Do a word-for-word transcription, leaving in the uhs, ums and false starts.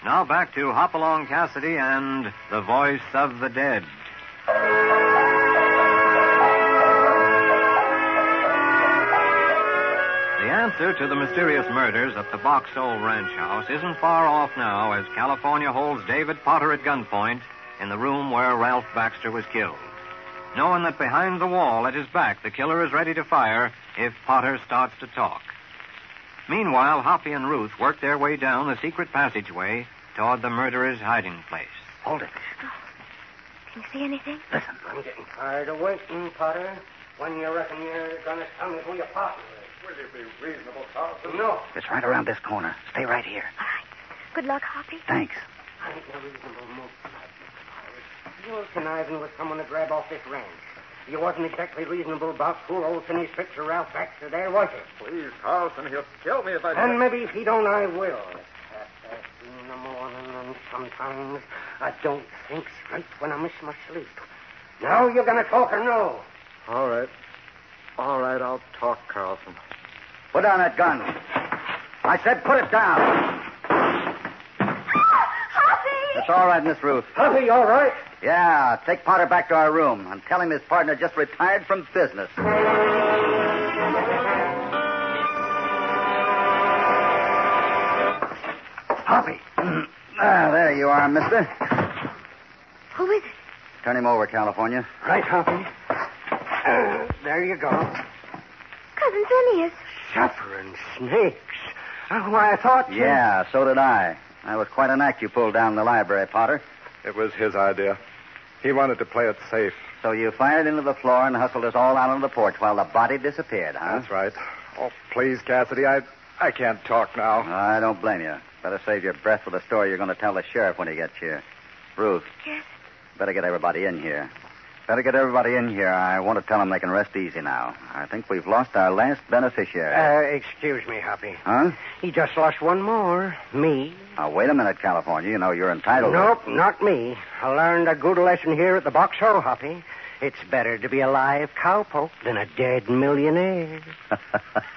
Now back to Hopalong Cassidy and The Voice of the Dead. The answer to the mysterious murders at the Box Hole Ranch House isn't far off now as California holds David Potter at gunpoint in the room where Ralph Baxter was killed, knowing that behind the wall at his back the killer is ready to fire if Potter starts to talk. Meanwhile, Hoppy and Ruth work their way down the secret passageway toward the murderer's hiding place. Hold it. Oh. Can you see anything? Listen. I'm getting tired of waiting, Potter. When you reckon you're going to tell me who your partner is? Will you be reasonable, Carlson? No. It's right around this corner. Stay right here. All right. Good luck, Hoppy. Thanks. I ain't no reasonable move. You're conniving with someone to grab off this ranch. You wasn't exactly reasonable about poor old Finney's picture, Ralph Baxter, there, was you? Please, Carlson, he'll kill me if I... And maybe if he don't, I will. Half past in the morning, and sometimes I don't think straight when I miss my sleep. Now you're going to talk or no? All right. All right, I'll talk, Carlson. Put down that gun. I said put it down. Hoppy! It's all right, Miss Ruth. Hoppy, all right? Yeah, take Potter back to our room and tell him his partner just retired from business. Hoppy. Ah, there you are, mister. Who is it? Turn him over, California. Right, Hoppy. Uh, there you go. Cousin Phineas. Suffering snakes. Uh, why, I thought... you- Yeah, so did I. That was quite an act you pulled down in the library, Potter. It was his idea. He wanted to play it safe. So you fired into the floor and hustled us all out on the porch while the body disappeared, huh? That's right. Oh, please, Cassidy, I I can't talk now. I don't blame you. Better save your breath for the story you're going to tell the sheriff when he gets here. Ruth. Yes? Better get everybody in here. Better get everybody in here. I want to tell them they can rest easy now. I think we've lost our last beneficiary. Uh, excuse me, Hoppy. Huh? He just lost one more. Me. Now, wait a minute, California. You know you're entitled Nope, not me. I learned a good lesson here at the Box Hole, Hoppy. It's better to be a live cowpoke than a dead millionaire. to...